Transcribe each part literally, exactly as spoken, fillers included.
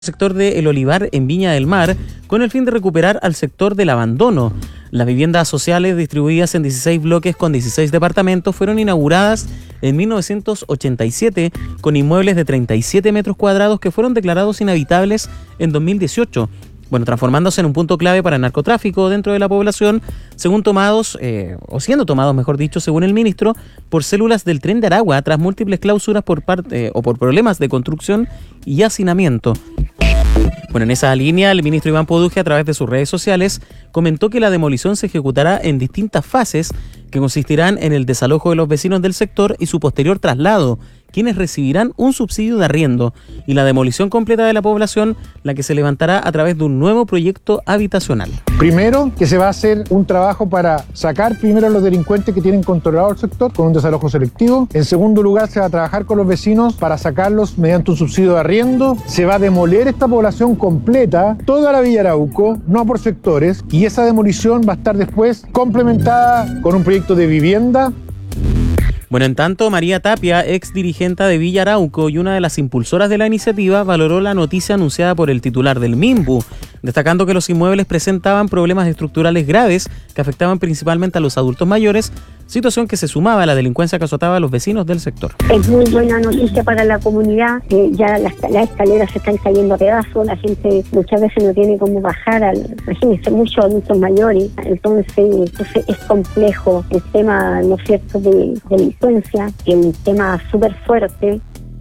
sector de El Olivar en Viña del Mar con el fin de recuperar al sector del abandono. Las viviendas sociales distribuidas en dieciséis bloques con dieciséis departamentos fueron inauguradas en mil novecientos ochenta y siete con inmuebles de treinta y siete metros cuadrados que fueron declarados inhabitables en dos mil dieciocho. Bueno, transformándose en un punto clave para el narcotráfico dentro de la población, según tomados, eh, o siendo tomados, mejor dicho, según el ministro, por células del Tren de Aragua, tras múltiples clausuras por parte eh, o por problemas de construcción y hacinamiento. Bueno, en esa línea, el ministro Iván Poduje, a través de sus redes sociales, comentó que la demolición se ejecutará en distintas fases que consistirán en el desalojo de los vecinos del sector y su posterior traslado, quienes recibirán un subsidio de arriendo, y la demolición completa de la población, la que se levantará a través de un nuevo proyecto habitacional. Primero, que se va a hacer un trabajo para sacar primero a los delincuentes que tienen controlado el sector con un desalojo selectivo. En segundo lugar, se va a trabajar con los vecinos para sacarlos mediante un subsidio de arriendo. Se va a demoler esta población completa, toda la Villa Arauco, no por sectores, y esa demolición va a estar después complementada con un proyecto de vivienda. Bueno, en tanto, María Tapia, ex dirigente de Villa Arauco y una de las impulsoras de la iniciativa, valoró la noticia anunciada por el titular del MIMBU, destacando que los inmuebles presentaban problemas estructurales graves que afectaban principalmente a los adultos mayores, situación que se sumaba a la delincuencia que azotaba a los vecinos del sector. Es muy buena noticia para la comunidad, eh, ya las, las escaleras se están cayendo a pedazos, la gente muchas veces no tiene cómo bajar, al, imagínense, muchos adultos mayores, entonces, entonces es complejo el tema, ¿no es cierto?, de delincuencia, es un tema súper fuerte.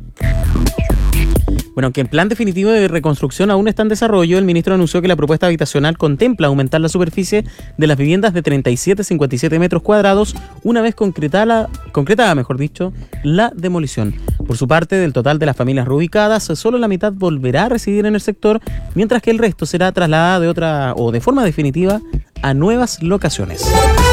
Bueno, aunque en plan definitivo de reconstrucción aún está en desarrollo, el ministro anunció que la propuesta habitacional contempla aumentar la superficie de las viviendas de treinta y siete a cincuenta y siete metros cuadrados una vez concretada, concretada, mejor dicho, la demolición. Por su parte, del total de las familias reubicadas, solo la mitad volverá a residir en el sector, mientras que el resto será trasladada de otra o de forma definitiva a nuevas locaciones.